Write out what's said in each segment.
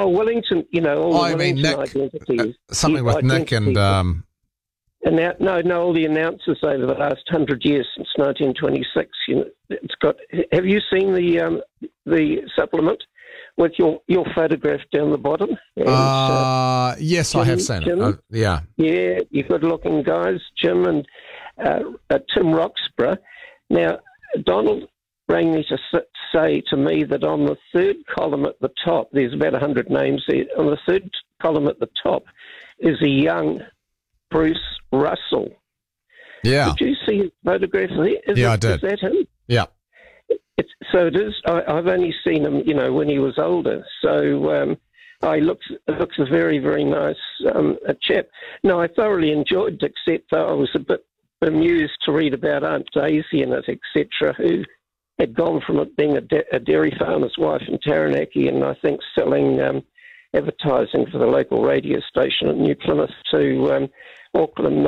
Wellington, all the Wellington Nick, identities. something with Nick and... And now, no, all the announcers over the last 100 years since 1926. It's got. Have you seen the supplement with your photograph down the bottom? And, yes, Jim, I have seen it. Yeah, you good-looking guys, Jim and Tim Roxburgh. Now, Donald rang me to say to me that on the third column at the top, there's about 100 names there. On the third column at the top is a young Bruce Russell. Yeah. Did you see his photograph there? I did. Is that him? Yeah. So it is. I've only seen him, when he was older. So he looks a very, very nice a chap. No, I thoroughly enjoyed it, except I was a bit bemused to read about Aunt Daisy in it, etc., who had gone from it being a dairy farmer's wife in Taranaki and I think selling advertising for the local radio station at New Plymouth to Auckland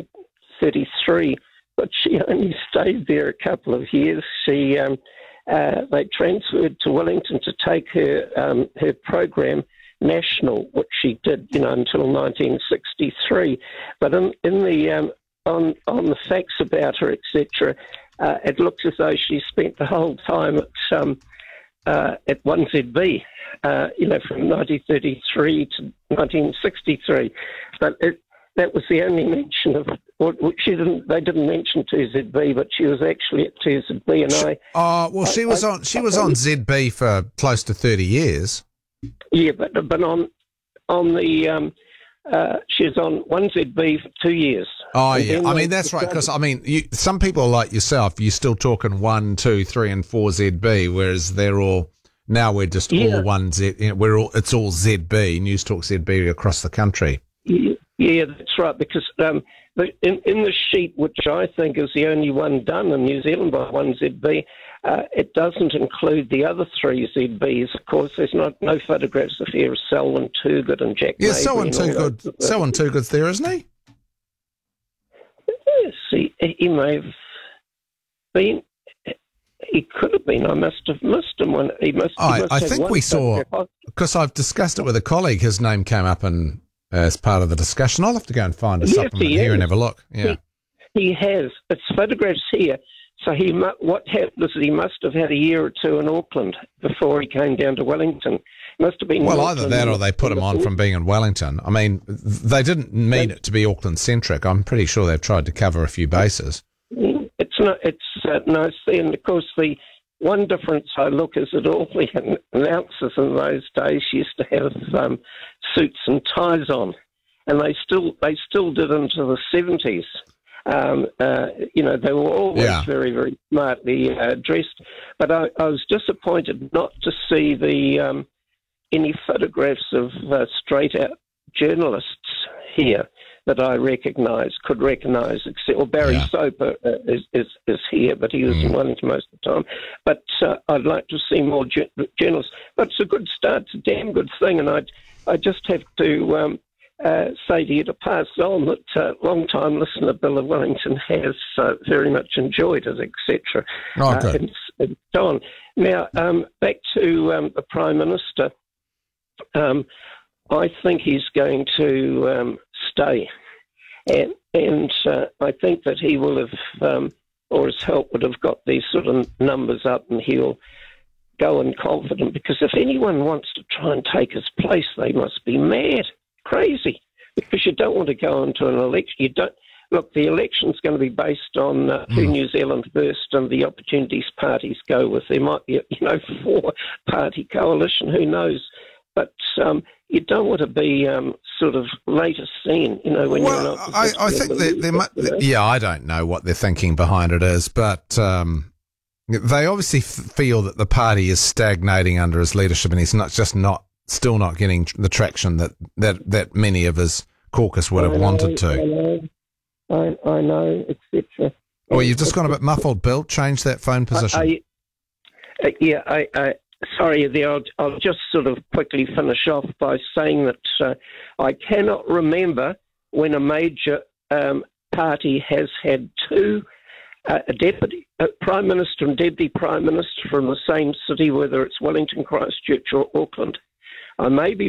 1933. But she only stayed there a couple of years. They transferred to Wellington to take her program national, which she did, until 1963. But in the on the facts about her, etc., it looks as though she spent the whole time at 1ZB, from 1933 to 1963. But that was the only mention of what she didn't. They didn't mention 2ZB, but she was actually at 2ZB, and she was on ZB for close to 30 years. Yeah, but on the she's on 1ZB for 2 years. Oh, yeah. I mean, that's right, because, some people like yourself, you're still talking 1, 2, 3, and 4 ZB, whereas they're all, now we're just all 1Z, it's all ZB, News Talk ZB across the country. Yeah, that's right, because in the sheet, which I think is the only one done in New Zealand by 1ZB, it doesn't include the other 3 ZBs. Of course, there's no photographs of here of Selwyn Toogood and Jack Mabry. Selwyn Toogood's there, isn't he? See, he may have been. He could have been. I must have missed him. I think we saw, because I've discussed it with a colleague, his name came up as part of the discussion. I'll have to go and find a supplement here and have a look. Yeah, he has. It's photographs here. So what happened is that he must have had a year or two in Auckland before he came down to Wellington. Must have been. Well, either that or they put him on from being in Wellington. I mean, they didn't mean it to be Auckland-centric. I'm pretty sure they've tried to cover a few bases. It's not. It's nice. And, of course, the one difference I look is that all the announcers in those days used to have suits and ties on, and they still did into the 70s. They were always very, very smartly dressed. But I was disappointed not to see any photographs of straight-out journalists here that I could recognise. Except Barry Soper is here, but he was in Wellington most of the time. But I'd like to see more journalists. But it's a good start. It's a damn good thing, and I just have to say to you to pass on that long-time listener Bill of Wellington has very much enjoyed it, etc. And so on. Now, back to the Prime Minister. I think he's going to stay. And I think that he will have, or his help would have got these sort of numbers up, and he'll go in confident, because if anyone wants to try and take his place, they must be mad. Crazy, because you don't want to go into an election. You don't look. The election's going to be based on who New Zealand First and the Opportunities parties go with. There might be, 4-party coalition. Who knows? But you don't want to be sort of later seen. When you're not. I think I don't know what their thinking behind it is, but they obviously feel that the party is stagnating under his leadership, and he's still not getting the traction that many of his caucus would have wanted to. I know, etc. Well, you've just gone a bit muffled, Bill. Change that phone position. Sorry there. I'll just sort of quickly finish off by saying that I cannot remember when a major party has had two Prime Minister and Deputy Prime Minister from the same city, whether it's Wellington, Christchurch or Auckland. I may be